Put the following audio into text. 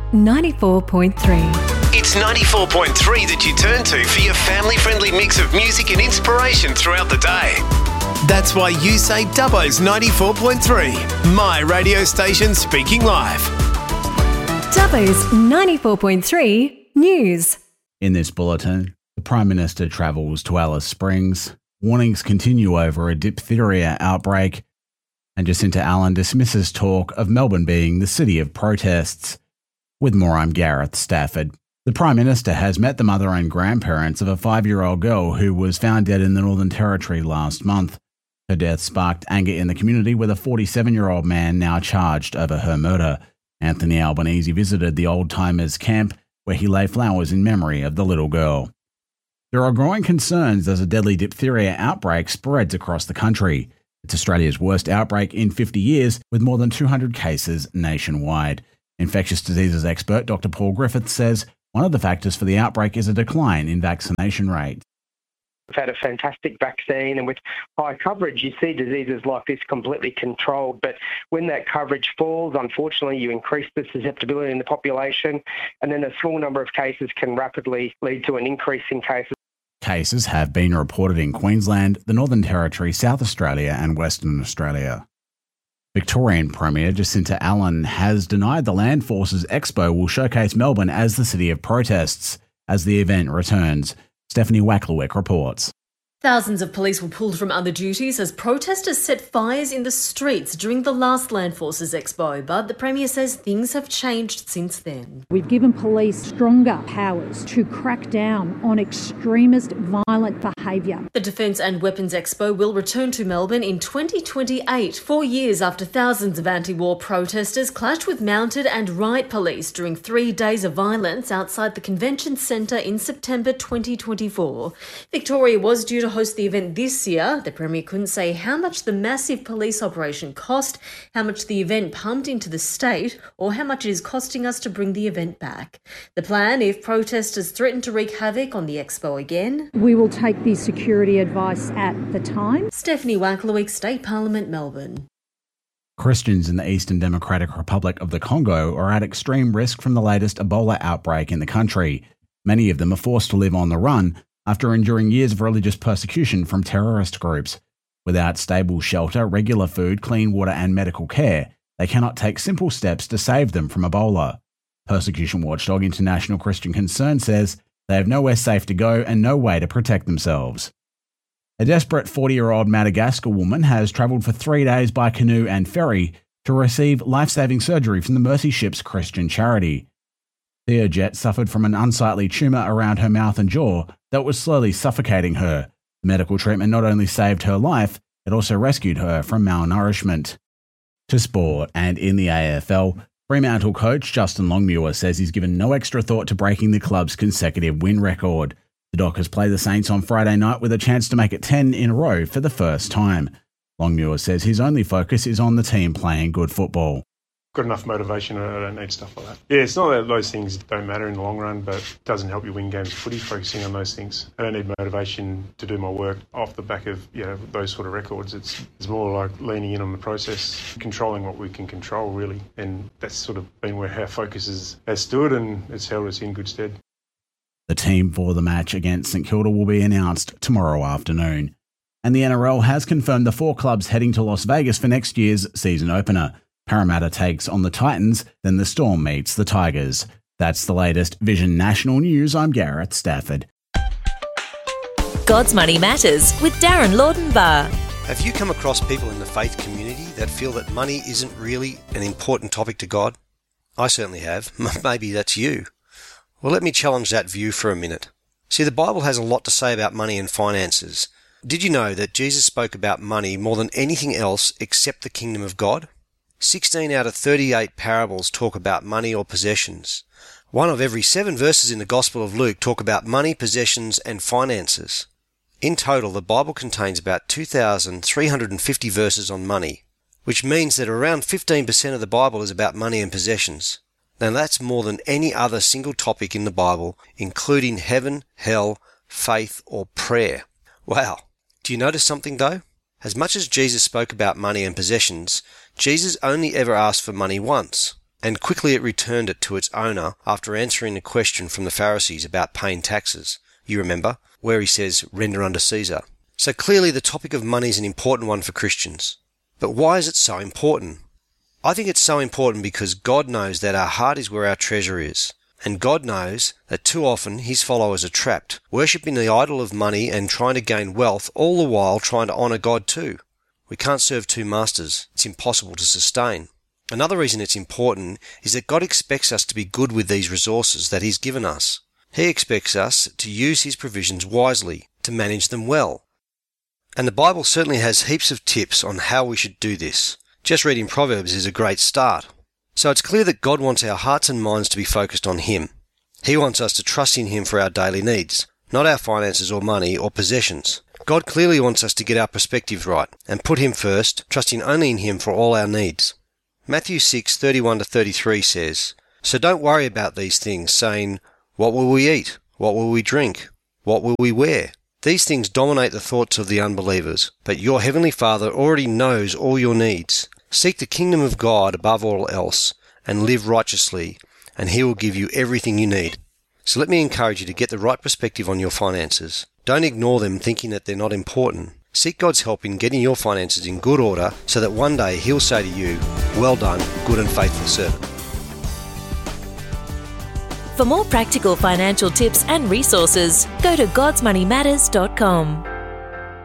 94.3. It's 94.3 that you turn to for your family-friendly mix of music and inspiration throughout the day. That's why you say Dubbo's 94.3, my radio station speaking live. Dubbo's 94.3 News. In this bulletin, the Prime Minister travels to Alice Springs, warnings continue over a diphtheria outbreak, and Jacinta Allen dismisses talk of Melbourne being the city of protests. With more, I'm Gareth Stafford. The Prime Minister has met the mother and grandparents of a 5-year-old girl who was found dead in the Northern Territory last month. Her death sparked anger in the community, with a 47-year-old man now charged over her murder. Anthony Albanese visited the Old Timers camp, where he lay flowers in memory of the little girl. There are growing concerns as a deadly diphtheria outbreak spreads across the country. It's Australia's worst outbreak in 50 years, with more than 200 cases nationwide. Infectious diseases expert Dr. Paul Griffiths says one of the factors for the outbreak is a decline in vaccination rates. We've had a fantastic vaccine, and with high coverage, you see diseases like this completely controlled. But when that coverage falls, unfortunately, you increase the susceptibility in the population, and then a small number of cases can rapidly lead to an increase in cases. Cases have been reported in Queensland, the Northern Territory, South Australia and Western Australia. Victorian Premier Jacinta Allen has denied the Land Forces Expo will showcase Melbourne as the city of protests as the event returns. Stephanie Wacklewick reports. Thousands of police were pulled from other duties as protesters set fires in the streets during the last Land Forces Expo, but the Premier says things have changed since then. We've given police stronger powers to crack down on extremist violent behaviour. The Defence and Weapons Expo will return to Melbourne in 2028, 4 years after thousands of anti-war protesters clashed with mounted and riot police during 3 days of violence outside the Convention Centre in September 2024. Victoria was due to host the event this year. The Premier couldn't say how much the massive police operation cost, how much the event pumped into the state, or how much it is costing us to bring the event back. The plan, if protesters threaten to wreak havoc on the Expo again, we will take the security advice at the time. Stephanie Wacklewick, State Parliament, Melbourne. Christians in the Eastern Democratic Republic of the Congo are at extreme risk from the latest Ebola outbreak in the country. Many of them are forced to live on the run after enduring years of religious persecution from terrorist groups. Without stable shelter, regular food, clean water and medical care, they cannot take simple steps to save them from Ebola. Persecution watchdog International Christian Concern says they have nowhere safe to go and no way to protect themselves. A desperate 40-year-old Madagascar woman has travelled for 3 days by canoe and ferry to receive life-saving surgery from the Mercy Ships Christian charity. Thea Jet suffered from an unsightly tumour around her mouth and jaw that was slowly suffocating her. The medical treatment not only saved her life, it also rescued her from malnourishment. To sport, and in the AFL, Fremantle coach Justin Longmuir says he's given no extra thought to breaking the club's consecutive win record. The Dockers play the Saints on Friday night with a chance to make it 10 in a row for the first time. Longmuir says his only focus is on the team playing good football. Got enough motivation, I don't need stuff like that. Yeah, it's not that those things don't matter in the long run, but it doesn't help you win games of footy, focusing on those things. I don't need motivation to do my work off the back of those sort of records. It's more like leaning in on the process, controlling what we can control, really. And that's sort of been where our focus has stood, and it's held us in good stead. The team for the match against St Kilda will be announced tomorrow afternoon. And the NRL has confirmed the 4 clubs heading to Las Vegas for next year's season opener. Parramatta takes on the Titans, then the Storm meets the Tigers. That's the latest Vision National News. I'm Gareth Stafford. God's Money Matters with Darren Laudenbar. Have you come across people in the faith community that feel that money isn't really an important topic to God? I certainly have. Maybe that's you. Well, let me challenge that view for a minute. See, the Bible has a lot to say about money and finances. Did you know that Jesus spoke about money more than anything else except the kingdom of God? 16 out of 38 parables talk about money or possessions. 1 of every 7 verses in the Gospel of Luke talk about money, possessions, and finances. In total, the Bible contains about 2,350 verses on money, which means that around 15% of the Bible is about money and possessions. Now that's more than any other single topic in the Bible, including heaven, hell, faith, or prayer. Wow. Do you notice something though? As much as Jesus spoke about money and possessions, Jesus only ever asked for money once. and quickly it returned it to its owner after answering a question from the Pharisees about paying taxes. You remember, where he says, "Render unto Caesar." So clearly the topic of money is an important one for Christians. But why is it so important? I think it's so important because God knows that our heart is where our treasure is. And God knows that too often his followers are trapped, worshipping the idol of money and trying to gain wealth, all the while trying to honour God too. We can't serve two masters. It's impossible to sustain. Another reason it's important is that God expects us to be good with these resources that he's given us. He expects us to use his provisions wisely, to manage them well. And the Bible certainly has heaps of tips on how we should do this. Just reading Proverbs is a great start. So it's clear that God wants our hearts and minds to be focused on him. He wants us to trust in him for our daily needs, not our finances or money or possessions. God clearly wants us to get our perspectives right and put him first, trusting only in him for all our needs. Matthew 6:31-33 says, "So don't worry about these things, saying, 'What will we eat? What will we drink? What will we wear?' These things dominate the thoughts of the unbelievers, but your heavenly Father already knows all your needs. Seek the kingdom of God above all else and live righteously, and he will give you everything you need." So let me encourage you to get the right perspective on your finances. Don't ignore them thinking that they're not important. Seek God's help in getting your finances in good order so that one day he'll say to you, "Well done, good and faithful servant." For more practical financial tips and resources, go to godsmoneymatters.com.